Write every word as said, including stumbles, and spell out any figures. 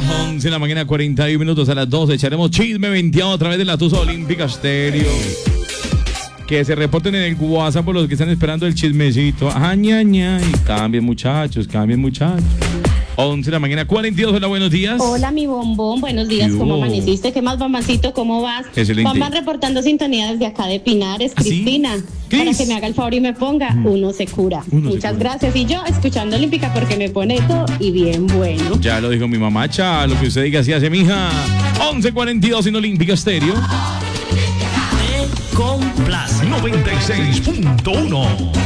once de la mañana, cuarenta y un minutos. A las doce echaremos chisme veintiocho a través de la Tusa Olímpica Estéreo. Que se reporten en el WhatsApp por los que están esperando el chismecito. Añaña. Y cambien, muchachos, cambien, muchachos. once de la mañana, cuarenta y dos. Hola, buenos días. Hola, mi bombón. Buenos días. ¿Cómo amaneciste? ¿Qué más, bambancito? ¿Cómo vas? Excelente. Bamban reportando sintonía desde acá de Pinares. ¿Ah, sí? Cristina. Cris. Para que me haga el favor y me ponga mm. Uno se cura. Uno Muchas se cura. gracias. Y yo escuchando Olímpica porque me pone todo y bien bueno. Ya lo dijo mi mamá, cha, lo que usted diga así hace, mija. once cuarenta y dos en Olímpica Estéreo. Te complace noventa y seis punto uno.